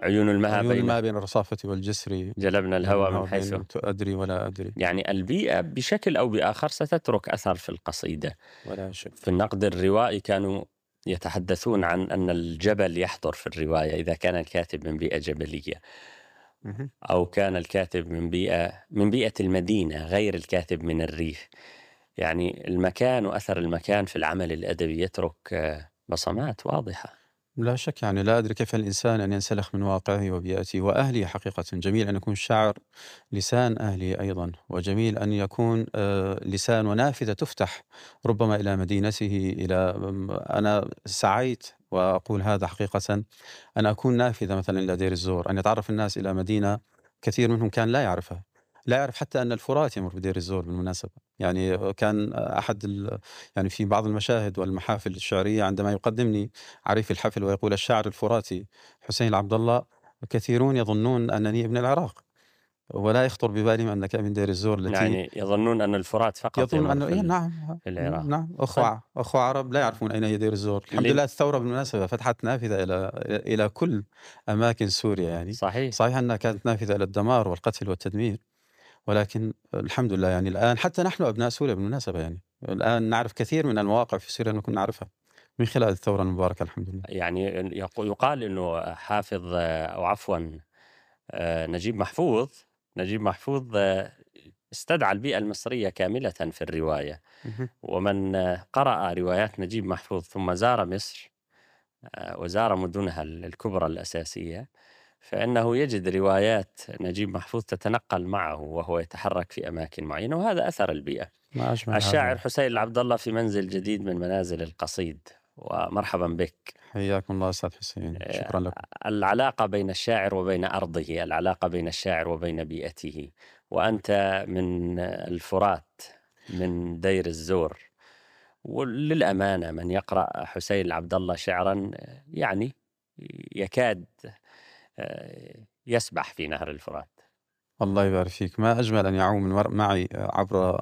عيون المها عيون بين الماء بين الرصافة والجسر، جلبنا الهوى من حيث. أدري ولا أدري. يعني البيئة بشكل أو بآخر ستترك أثر في القصيدة. ولا شك. في النقد الروائي كانوا يتحدثون عن أن الجبل يحضر في الرواية إذا كان الكاتب من بيئة جبلية، مهم. أو كان الكاتب من بيئة المدينة غير الكاتب من الريف. يعني المكان وأثر المكان في العمل الأدبي يترك بصمات واضحة. لا شك، يعني لا أدري كيف الإنسان أن ينسلخ من واقعه وبيئته وأهله. حقيقة جميل أن يكون الشاعر لسان أهله أيضا، وجميل أن يكون لسان ونافذة تفتح ربما إلى مدينته. أنا سعيت وأقول هذا حقيقة، أن أكون نافذة مثلا إلى دير الزور، أن يتعرف الناس إلى مدينة كثير منهم كان لا يعرفها، لا يعرف حتى أن الفرات يمر بدير الزور بالمناسبة. يعني كان يعني في بعض المشاهد والمحافل الشعرية عندما يقدمني عريف الحفل ويقول الشاعر الفراتي حسين العبد الله، كثيرون يظنون أنني ابن العراق، ولا يخطر ببالهم أنك من دير الزور التي يعني يظنون أن الفرات فقط يظن يمر أنه إيه. نعم، في العراق. نعم، طيب، أخوة عرب لا يعرفون أين هي دير الزور. الحمد لله الثورة بالمناسبة فتحت نافذة إلى كل أماكن سوريا يعني. صحيح. صحيح أنها كانت نافذة إلى الدمار والقتل والتدمير، ولكن الحمد لله يعني الآن حتى نحن أبناء سوريا بالمناسبة، يعني الآن نعرف كثير من المواقع في سوريا كنا نعرفها من خلال الثورة المباركة الحمد لله. يعني يقال أنه حافظ أو عفوا نجيب محفوظ استدعى البيئة المصرية كاملة في الرواية. اهم. ومن قرأ روايات نجيب محفوظ ثم زار مصر وزار مدنها الكبرى الأساسية، فإنه يجد روايات نجيب محفوظ تتنقل معه وهو يتحرك في أماكن معينة، وهذا أثر البيئة. ما أجمل الشاعر هذا. حسين العبد الله في منزل جديد من منازل القصيد، ومرحبا بك. حياكم الله أستاذ حسين، شكرا لكم. العلاقة بين الشاعر وبين أرضه، العلاقة بين الشاعر وبين بيئته، وأنت من الفرات، من دير الزور. وللأمانة من يقرأ حسين العبد الله شعرا يعني يكاد يسبح في نهر الفرات. الله يبارك فيك، ما أجمل أن يعوم معي عبر